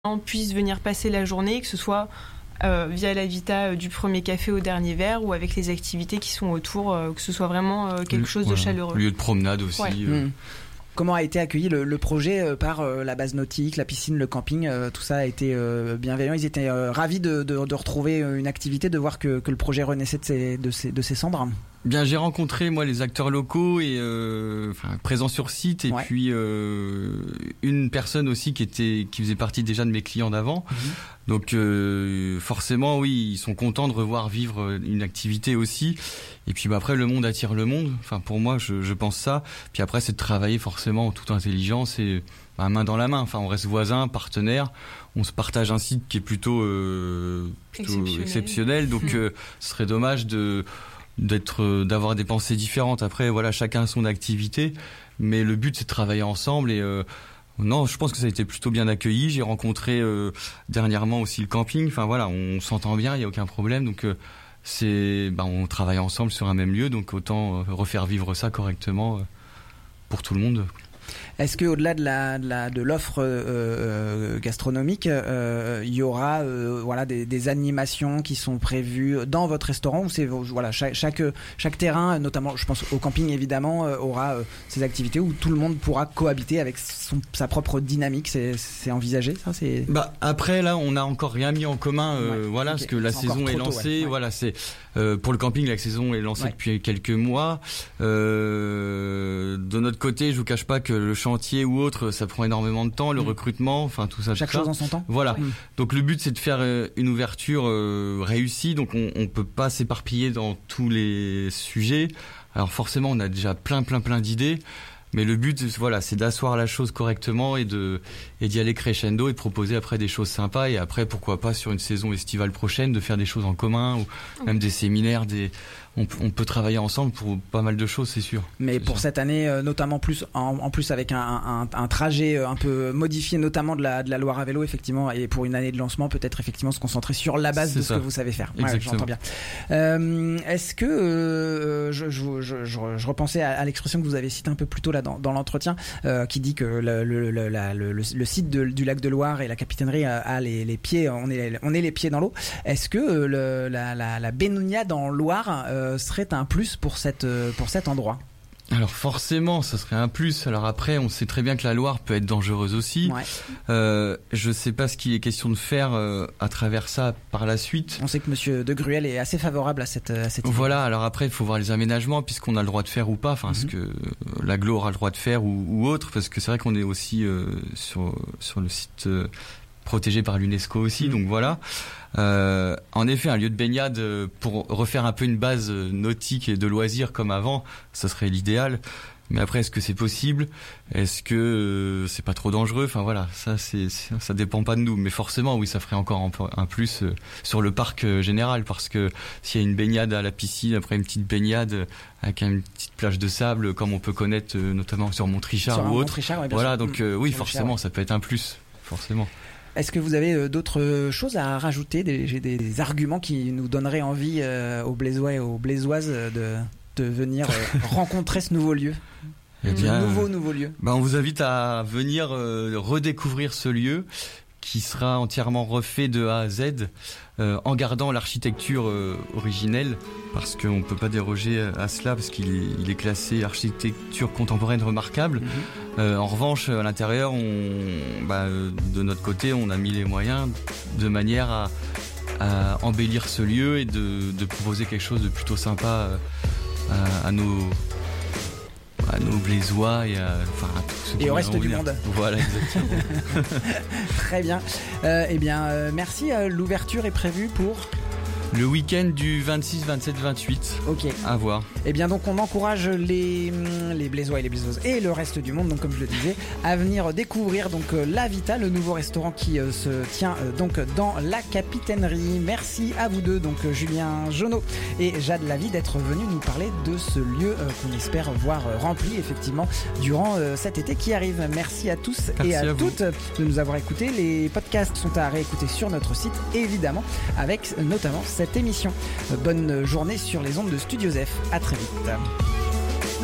puissent venir passer la journée, que ce soit via la vita du premier café au dernier verre ou avec les activités qui sont autour, que ce soit vraiment quelque chose de chaleureux. Lieu de promenade aussi. Ouais. Comment a été accueilli le projet par la base nautique, la piscine, le camping, tout ça a été bienveillant. Ils étaient ravis de retrouver une activité, de voir que le projet renaissait de ses cendres. Bien, j'ai rencontré moi les acteurs locaux et présents sur site et puis une personne aussi qui faisait partie déjà de mes clients d'avant. Donc forcément oui, ils sont contents de revoir vivre une activité aussi. Et puis après le monde attire le monde. Enfin pour moi je pense ça. Puis après c'est de travailler forcément en toute intelligence et main dans la main. Enfin on reste voisins, partenaires. On se partage un site qui est plutôt exceptionnel. Donc ce serait dommage d'avoir des pensées différentes. Après voilà, chacun a son activité, mais le but c'est de travailler ensemble et non, je pense que ça a été plutôt bien accueilli. J'ai rencontré dernièrement aussi le camping. Enfin voilà, on s'entend bien, il y a aucun problème. Donc on travaille ensemble sur un même lieu, donc autant refaire vivre ça correctement pour tout le monde. Est-ce que au-delà de l'offre gastronomique, il y aura des animations qui sont prévues dans votre restaurant, ou c'est chaque terrain, notamment je pense au camping évidemment, aura ses activités où tout le monde pourra cohabiter avec sa propre dynamique. C'est envisagé ça, c'est... Après là on n'a encore rien mis en commun parce que la saison est lancée. Voilà, c'est pour le camping la saison est lancée depuis quelques mois. De notre côté, je vous cache pas que le chantier ou autre, ça prend énormément de temps, le recrutement, enfin tout ça. Chaque chose en son temps. Voilà. Donc le but c'est de faire une ouverture réussie. Donc on peut pas s'éparpiller dans tous les sujets. Alors forcément on a déjà plein d'idées. Mais le but, c'est d'asseoir la chose correctement et d'y aller crescendo et de proposer après des choses sympas. Et après, pourquoi pas sur une saison estivale prochaine, de faire des choses en commun ou même des séminaires, on peut travailler ensemble pour pas mal de choses, c'est sûr. Mais pour cette année, notamment en plus avec un trajet un peu modifié, notamment de la Loire à vélo, effectivement, et pour une année de lancement, peut-être effectivement se concentrer sur la base de ce que vous savez faire. J'entends bien. Est-ce que je repensais à l'expression que vous avez citée un peu plus tôt là dans l'entretien, qui dit que le site du lac de Loire et la capitainerie a les pieds, on est les pieds dans l'eau. Est-ce que la baignade en Loire serait un plus pour cet endroit? Alors forcément, ça serait un plus. Alors après, on sait très bien que la Loire peut être dangereuse aussi. Je sais pas ce qu'il est question de faire à travers ça par la suite. On sait que Monsieur De Gruel est assez favorable à cette idée. Voilà. Alors après, il faut voir les aménagements, puisqu'on a le droit de faire ou pas. Enfin, ce que l'aglo aura le droit de faire ou autre, parce que c'est vrai qu'on est aussi sur le site protégé par l'UNESCO aussi. Donc voilà. En effet, un lieu de baignade pour refaire un peu une base nautique et de loisirs comme avant, ça serait l'idéal. Mais après, est-ce que c'est possible? Est-ce que c'est pas trop dangereux? Enfin voilà, ça dépend pas de nous. Mais forcément, oui, ça ferait encore un plus sur le parc général, parce que s'il y a une baignade à la piscine, après une petite baignade avec une petite plage de sable, comme on peut connaître notamment sur Montrichard ou autre. Voilà, donc oui, forcément, ça peut être un plus, forcément. Est-ce que vous avez d'autres choses à rajouter, des arguments qui nous donneraient envie aux Blésois et aux Blésoises de venir rencontrer ce nouveau lieu, nouveau lieu? On vous invite à venir redécouvrir ce lieu qui sera entièrement refait de A à Z en gardant l'architecture originelle, parce qu'on ne peut pas déroger à cela, parce qu'il est classé architecture contemporaine remarquable. En revanche, à l'intérieur, de notre côté, on a mis les moyens de manière à embellir ce lieu et de proposer quelque chose de plutôt sympa à nos Blésois et à tous ceux qui au reste du monde. Voilà, exactement. Très bien. Merci. L'ouverture est prévue pour le week-end du 26, 27, 28. Ok. À voir. Donc on encourage les Blésois et les Blésoises et le reste du monde, donc comme je le disais, à venir découvrir La Vita, le nouveau restaurant qui se tient donc dans la capitainerie. Merci à vous deux, donc Julien Jonot et Jade Lavie, d'être venus nous parler de ce lieu qu'on espère voir rempli effectivement durant cet été qui arrive. Merci à tous et à toutes de nous avoir écoutés. Les podcasts sont à réécouter sur notre site, évidemment, avec notamment cette émission. Bonne journée sur les ondes de Studio F. À très vite.